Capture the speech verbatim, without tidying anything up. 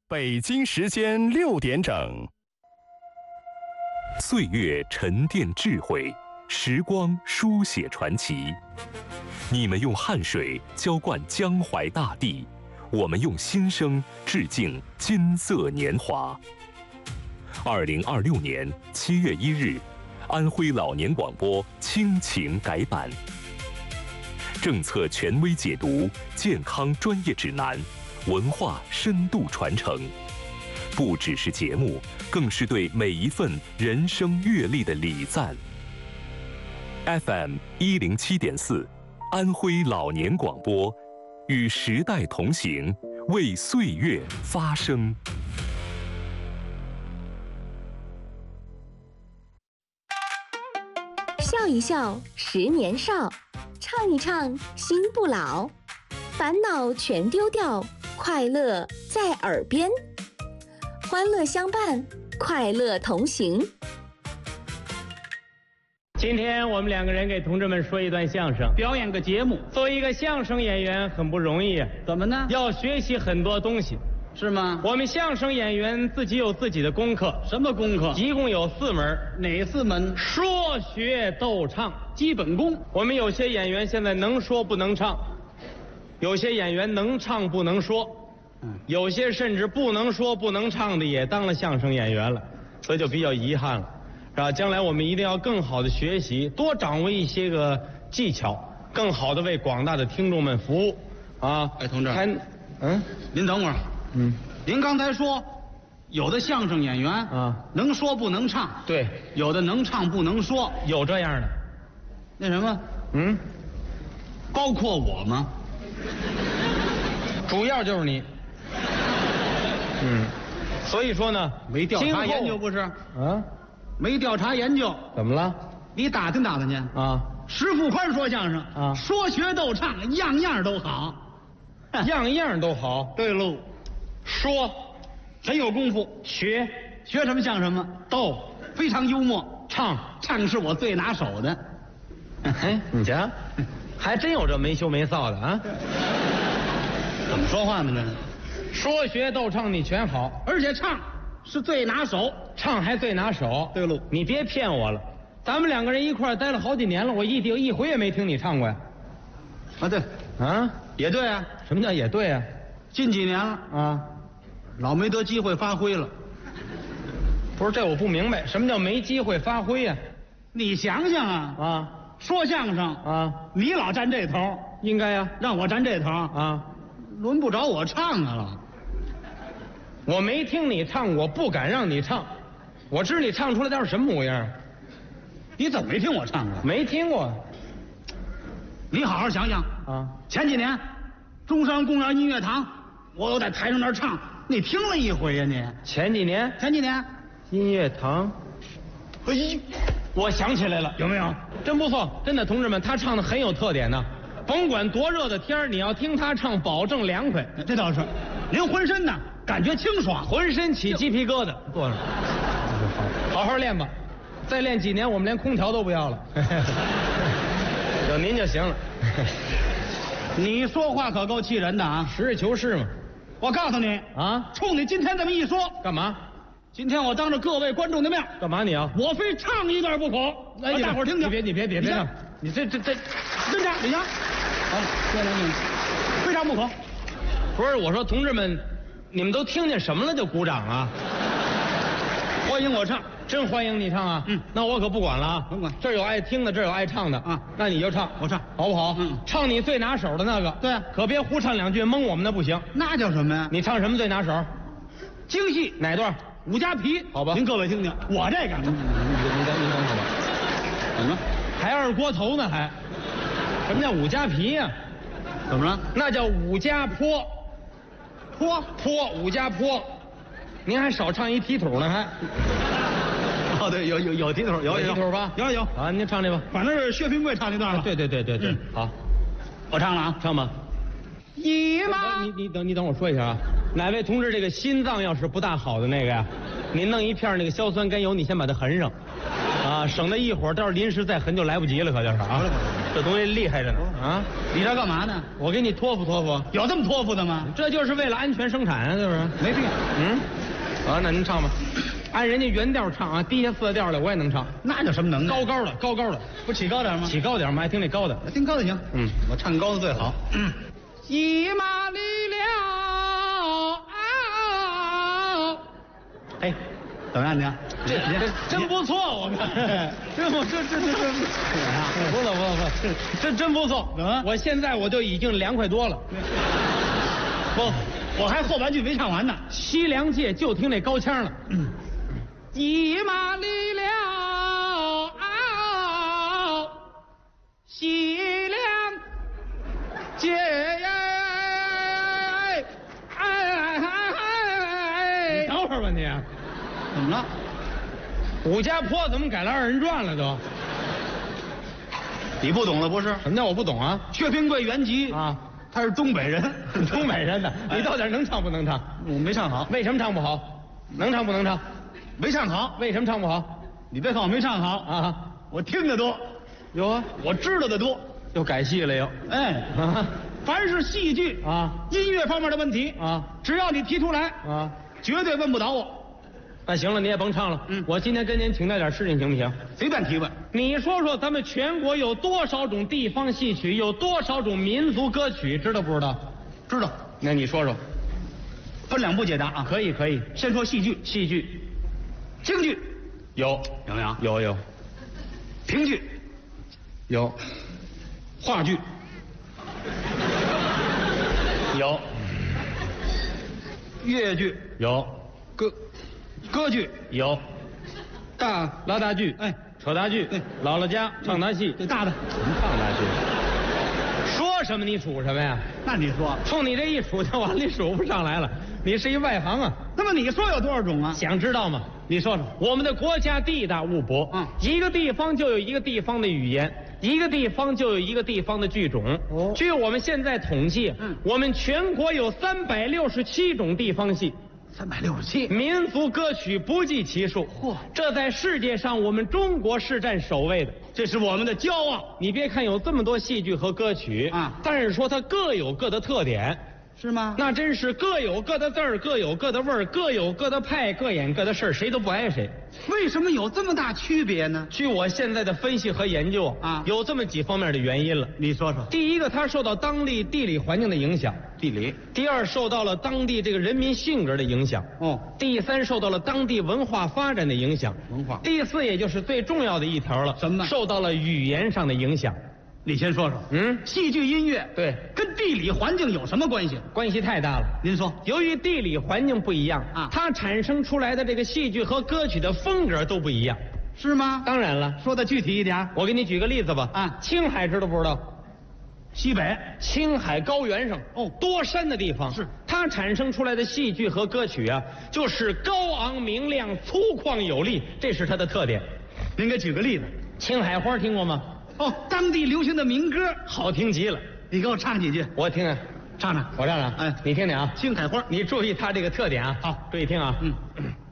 北京时间六点整。 岁月沉淀智慧，时光书写传奇。你们用汗水浇灌江淮大地，我们用心声致敬金色年华。二零二六年七月一日，安徽老年广播亲情改版，政策权威解读，健康专业指南，文化深度传承，不只是节目，更是对每一份人生阅历的礼赞。F M 一零七点四，安徽老年广播，与时代同行，为岁月发声。 笑一笑，十年少；唱一唱，心不老。烦恼全丢掉，快乐在耳边。欢乐相伴，快乐同行。 今天我们两个人给同志们说一段相声， 表演个节目。 作为一个相声演员很不容易啊， 怎么呢？ 要学习很多东西， 是吗？ 我们相声演员自己有自己的功课。 什么功课？ 一共有四门。 哪四门？ 说学逗唱， 基本功。 我们有些演员现在能说不能唱，有些演员能唱不能说，嗯，有些甚至不能说不能唱的也当了相声演员了，所以就比较遗憾了。是吧？将来我们一定要更好的学习，多掌握一些个技巧，更好的为广大的听众们服务。啊， 哎，同志， 还，嗯， 您等会儿，嗯，您刚才说，有的相声演员啊，能说不能唱， 对， 有的能唱不能说， 有这样的。 那什么， 嗯， 包括我吗？ 主要就是你。嗯，所以说呢， 没调查研究不是？ 啊。 没调查研究， 怎么了？ 你打听打听去啊！ 石富宽说相声啊， 说学逗唱，样样都好， 样样都好。 对喽， 说很有功夫， 学学什么像什么， 逗非常幽默， 唱唱是我最拿手的。 哎，你瞧，还真有这没羞没臊的啊！ 怎么说话呢？ 这说学逗唱你全好， 而且唱是最拿手。 唱还最拿手。 对喽， 你别骗我了，咱们两个人一块儿待了好几年了，我一定一回也没听你唱过呀。 啊，对， 啊， 也对啊。 什么叫也对啊？ 近几年了啊， 老没得机会发挥了。 不是，这我不明白，什么叫没机会发挥呀？ 你想想啊， 啊， 说相声啊， 你老站这头， 应该呀， 让我站这头啊， 轮不着我唱啊了。 我没听你唱，我不敢让你唱。我知你唱出来那是什么模样？ 你怎么没听我唱过？ 没听过。 你好好想想啊！ 前几年，中山公园音乐堂，我都在台上那儿唱，你听了一回呀？你前几年？ 前几年， 音乐堂。哎，我想起来了， 有没有？ 真不错，真的，同志们，他唱的很有特点呢。甭管多热的天儿，你要听他唱，保证凉快。 这倒是，您浑身呢感觉清爽， 浑身起鸡皮疙瘩。坐着。好好练吧，再练几年，我们连空调都不要了。有您就行了。 你说话可够气人的啊！ 实事求是嘛。 我告诉你啊， 冲你今天这么一说， 干嘛？ 今天我当着各位观众的面， 干嘛你啊？ 我非唱一段不可。 哎， 大伙儿听听。 你别，你别，别别唱！你这这这， 真的，李强。好，谢谢您。非唱不可。 不是，我说同志们，你们都听见什么了就鼓掌啊？ 欢迎我唱， 真欢迎你唱啊！嗯，那我可不管了啊， 甭管。 这儿有爱听的，这儿有爱唱的啊， 那你就唱， 我唱， 好不好？ 嗯， 唱你最拿手的那个。 对啊， 可别胡唱两句蒙我们的不行。 那叫什么呀？ 你唱什么最拿手？ 京戏哪段？ 武家皮。 好吧， 您各位听听，我这个， 您您您等您等会吧。 怎么了？ 还二锅头呢？还？什么叫武家皮呀？ 怎么了？ 那叫武家坡。 坡坡武家坡，您还少唱一提土呢还。 哦，对，有有有提头，有有提头吧？ 有有啊，您唱这吧。 反正是薛平贵唱那段了。 对对对对对， 嗯， 好， 我唱了啊， 唱吧。 姨妈， 你你等你等我说一下啊，哪位同志这个心脏要是不大好的那个呀，你弄一片那个硝酸甘油，你先把它含上，啊， 啊，省得一会儿到时候临时再痕就来不及了，可就是啊。这东西厉害着呢啊！ 你这干嘛呢？ 我给你托付托付， 有这么托付的吗？ 这就是为了安全生产啊，是不是？ 没病。 嗯，啊，那您唱吧，按人家原调唱啊，低下四个调来我也能唱。 那叫什么能耐？ 高高的，高高的， 不起高点吗？ 起高点，我们爱听那高的。 听高的行。 嗯， 我唱高的最好。嗯， 一马离了， 哎，怎么样你？ 这这真不错，我看，这不这这这这，不错不错不错，这真不错。 怎么？ 我现在我就已经凉快多了。 不，我还后半句没唱完呢。 西凉界就听那高腔了。嗯，一马离了，西凉界呀，哎，等会儿吧你。 怎么了？ 武家坡怎么改了二人转了都？ 你不懂了不是？ 什么叫我不懂啊？ 薛平贵原籍啊， 他是东北人， 东北人的，你到底能唱不能唱？ 我没唱好。 为什么唱不好？能唱不能唱？ 没唱好。 为什么唱不好？ 你别看我没唱好啊， 我听得多， 有啊， 我知道的多。 又改戏了又。 哎， 啊， 凡是戏剧啊、 音乐方面的问题啊， 只要你提出来啊， 绝对问不倒我。 那行了，你也甭唱了。 嗯， 我今天跟您请教点事情行不行？ 随便提问。 你说说，咱们全国有多少种地方戏曲，有多少种民族歌曲，知道不知道？ 知道。 那你说说。 分两步解答啊。 可以可以。 先说戏剧， 戏剧， 京剧有有没有？ 有有。 评剧有。 话剧有。 越剧有。 歌歌剧有。 大拉大剧， 哎， 扯大剧， 对， 姥姥家唱大戏， 这大的什么唱大戏？说什么你数什么呀？ 那你说， 冲你这一数就完了，你数不上来了。你是一外行啊。 那么你说有多少种啊？ 想知道吗？ 你说说。 我们的国家地大物博， 嗯， 一个地方就有一个地方的语言，一个地方就有一个地方的剧种。 哦， 据我们现在统计， 嗯， 我们全国有三百六十七种地方戏。 三百六十七， 民族歌曲不计其数， 嚯， 这在世界上我们中国是占首位的， 这是我们的骄傲。 你别看有这么多戏剧和歌曲啊， 但是说它各有各的特点， 是吗？ 那真是各有各的字儿，各有各的味儿，各有各的派，各演各的事儿，谁都不挨谁。 为什么有这么大区别呢？ 据我现在的分析和研究啊， 有这么几方面的原因了。 你说说。 第一个，它受到当地地理环境的影响， 地理。 第二，受到了当地这个人民性格的影响。 哦。 第三，受到了当地文化发展的影响。 文化。 第四，也就是最重要的一条了， 什么呢？ 受到了语言上的影响。 你先说说。 嗯， 戏剧音乐对跟地理环境有什么关系？ 关系太大了。 您说。 由于地理环境不一样啊， 它产生出来的这个戏剧和歌曲的风格都不一样。 是吗？ 当然了， 说的具体一点。 我给你举个例子吧。 啊， 青海知道不知道？ 西北。 青海高原上哦， 多山的地方， 是它产生出来的戏剧和歌曲啊，就是高昂明亮、粗犷有力，这是它的特点。 您给举个例子。 青海花听过吗？ 哦，当地流行的民歌， 好听极了。 你给我唱几句。 我听听， 唱唱。 我唱唱。 哎， 你听听啊。 青海花， 你注意它这个特点啊。 好， 注意听啊。 嗯。